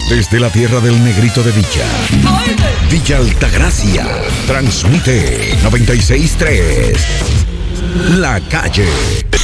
Desde la tierra del negrito de Villa, Villa Altagracia, transmite 96.3. La Calle.